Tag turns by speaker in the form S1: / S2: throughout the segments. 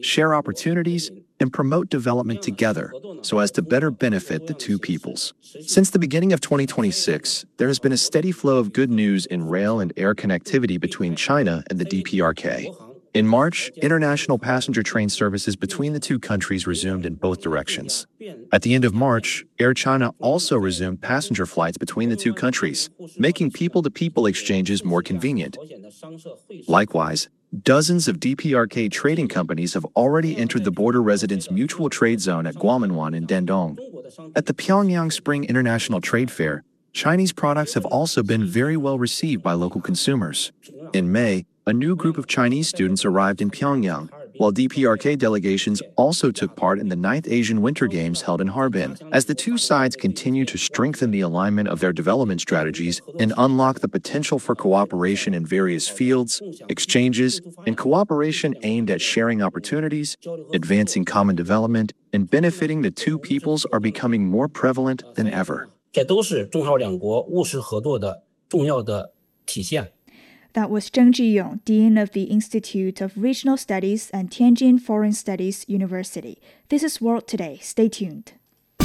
S1: share opportunities, and promote development together so as to better benefit the two peoples. Since the beginning of 2026, there has been a steady flow of good news in rail and air connectivity between China and the DPRK. In March, international passenger train services between the two countries resumed in both directions. At the end of March, Air China also resumed passenger flights between the two countries, making people-to-people exchanges more convenient. Likewise, dozens of DPRK trading companies have already entered the border residents' mutual trade zone at Guomenwan in Dandong. At the Pyongyang Spring International Trade Fair, Chinese products have also been very well received by local consumers. In May, a new group of Chinese students arrived in Pyongyang, while DPRK delegations also took part in the 9th Asian Winter Games held in Harbin. As the two sides continue to strengthen the alignment of their development strategies and unlock the potential for cooperation in various fields, exchanges, and cooperation aimed at sharing opportunities, advancing common development, and benefiting the two peoples are becoming more prevalent than ever.
S2: 这都是中朝两国务实合作的重要的体现。
S3: That was Zheng Zhiyong, Dean of the Institute of Regional Studies and Tianjin Foreign Studies University. This is World Today. Stay tuned.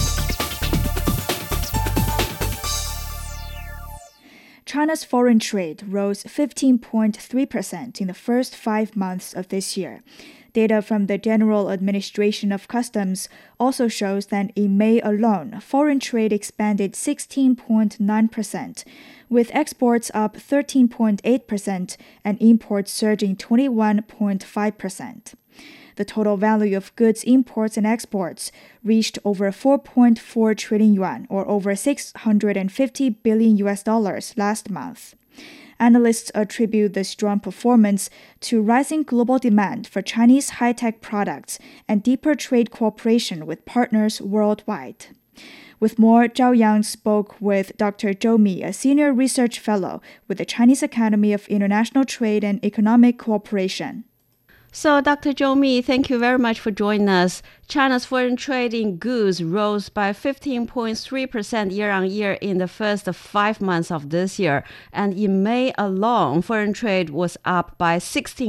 S3: China's foreign trade rose 15.3% in the first 5 months of this year. Data from the General Administration of Customs also shows that in May alone, foreign trade expanded 16.9%, with exports up 13.8% and imports surging 21.5%. The total value of goods imports and exports reached over 4.4 trillion yuan, or over $650 billion last month. Analysts attribute the strong performance to rising global demand for Chinese high-tech products and deeper trade cooperation with partners worldwide. With more, Zhao Yang spoke with Dr. Zhou Mi, a senior research fellow with the Chinese Academy of International Trade and Economic Cooperation.
S4: So, Dr. Zhou Mi, thank you very much for joining us. China's foreign trade in goods rose by 15.3% year-on-year in the first 5 months of this year. And in May alone, foreign trade was up by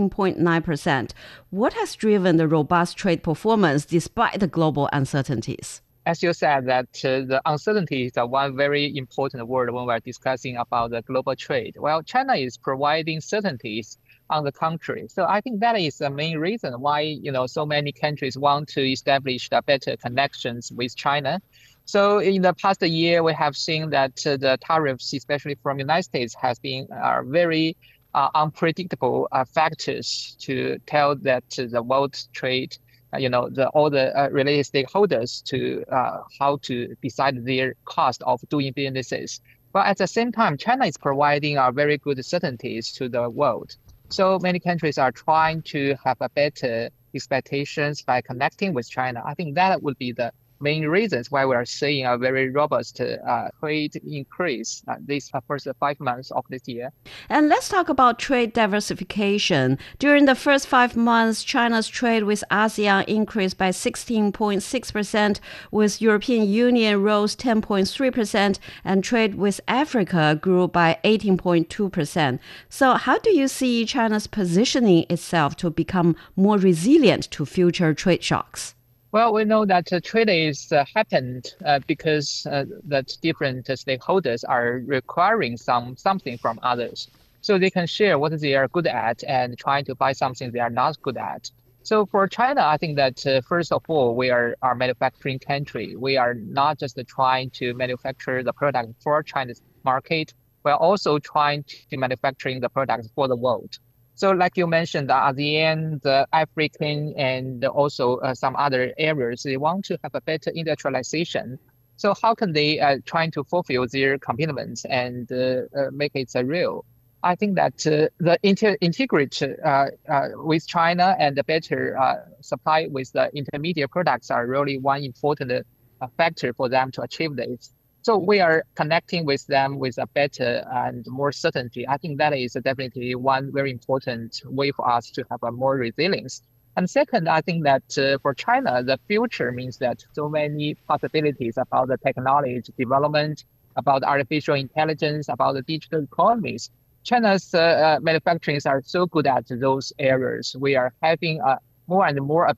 S4: 16.9%. What has driven the robust trade performance despite the global uncertainties?
S5: As you said, that the uncertainty is one very important word when we're discussing about the global trade. Well, China is providing certainties on the country. So I think that is the main reason why, so many countries want to establish the better connections with China. So in the past year, we have seen that the tariffs, especially from the United States, has been very unpredictable factors to tell that the world trade, all the related stakeholders to how to decide their cost of doing businesses. But at the same time, China is providing very good certainties to the world. So many countries are trying to have a better expectations by connecting with China. I think that would be the main reasons why we are seeing a very robust trade increase these first 5 months of this year.
S4: And let's talk about trade diversification. During the first 5 months, China's trade with ASEAN increased by 16.6%, with European Union rose 10.3%, and trade with Africa grew by 18.2%. So how do you see China's positioning itself to become more resilient to future trade shocks?
S5: Well, we know that trade is happened because that different stakeholders are requiring something from others. So they can share what they are good at and trying to buy something they are not good at. So for China, I think that first of all, we are a manufacturing country. We are not just trying to manufacture the product for China's market. We're also trying to manufacturing the products for the world. So like you mentioned, the ASEAN, the African, and also some other areas, they want to have a better industrialization. So how can they try to fulfill their commitments and make it real? I think that the integrate with China and the better supply with the intermediate products are really one important factor for them to achieve this. So we are connecting with them with a better and more certainty. I think that is definitely one very important way for us to have a more resilience. And second, I think that for China, the future means that so many possibilities about the technology development, about artificial intelligence, about the digital economies. China's manufacturers are so good at those areas. We are having more and more